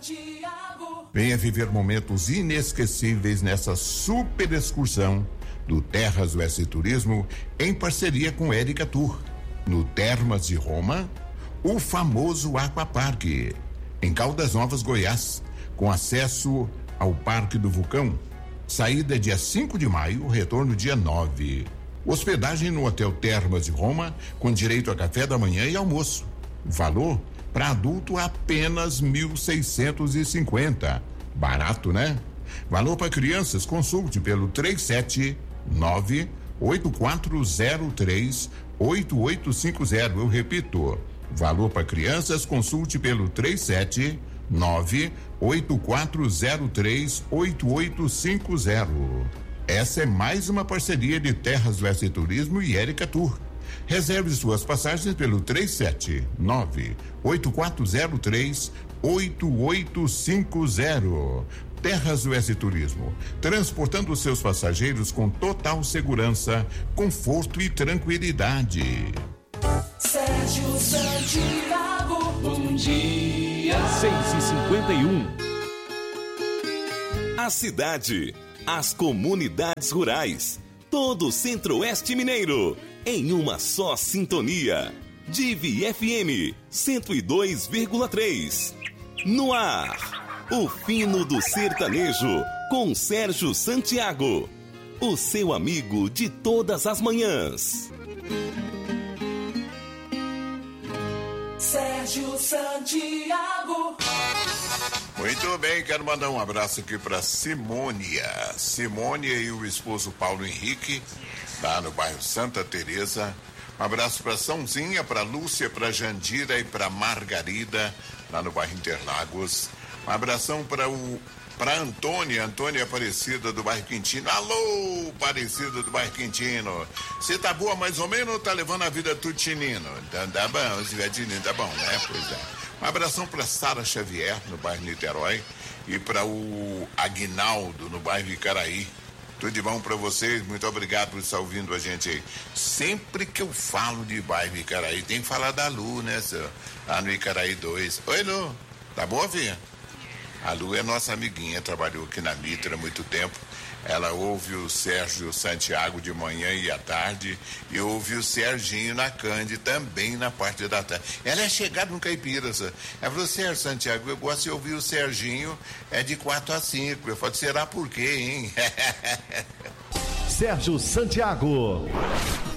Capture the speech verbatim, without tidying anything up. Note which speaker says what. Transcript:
Speaker 1: Venha viver momentos inesquecíveis nessa super excursão do Terras Oeste Turismo em parceria com Érica Tour. No Termas de Roma, o famoso Aquaparque, em Caldas Novas, Goiás, com acesso ao Parque do Vulcão. Saída dia cinco de maio, retorno dia nove. Hospedagem no Hotel Termas de Roma, com direito a café da manhã e almoço. Valor para adulto apenas mil seiscentos e cinquenta. Barato, né? Valor para crianças, consulte pelo três sete nove, oito quatro zero três, oito oito cinco zero. Eu repito, valor para crianças, consulte pelo três sete nove, oito quatro zero três, oito oito cinco zero. Essa é mais uma parceria de Terras Oeste Turismo e Érica Tour. Reserve suas passagens pelo três sete nove, oito quatro zero três, oito oito cinco zero. Terras Oeste Turismo, transportando seus passageiros com total segurança, conforto e tranquilidade.
Speaker 2: Sérgio Santiago, bom dia.
Speaker 3: seis e cinquenta e um.
Speaker 4: A cidade, as comunidades rurais, todo o Centro-Oeste Mineiro, em uma só sintonia. Divi F M cento e dois vírgula três. No ar, o fino do sertanejo com Sérgio Santiago, o seu amigo de todas as manhãs.
Speaker 2: Sérgio Santiago.
Speaker 1: Muito bem, quero mandar um abraço aqui para Simônia. Simônia e o esposo Paulo Henrique, lá no bairro Santa Teresa. Um abraço para Sãozinha, para Lúcia, para Jandira e para Margarida, lá no bairro Interlagos. Um abração para o para Antônia, Antônia Aparecida do bairro Quintino. Alô, Aparecida do bairro Quintino. Você tá boa mais ou menos ou tá levando a vida tudo tinino? Tá, tá bom, se tiver tinino tá bom, né? Pois é. Um abração para Sara Xavier, no bairro Niterói, e para o Aguinaldo, no bairro Icaraí. Tudo de bom para vocês, muito obrigado por estar ouvindo a gente aí. Sempre que eu falo de bairro Icaraí, tem que falar da Lu, né, senhor? Lá no Icaraí dois. Oi, Lu, tá boa, filha? A Lu é nossa amiguinha, trabalhou aqui na Mitra há muito tempo. Ela ouve o Sérgio Santiago de manhã e à tarde e ouve o Serginho na Cande também na parte da tarde. Ela é chegada no Caipiras. Ela falou, Sérgio Santiago, eu gosto de ouvir o Serginho é de quatro a cinco. Eu falei, será por quê, hein?
Speaker 3: Sérgio Santiago.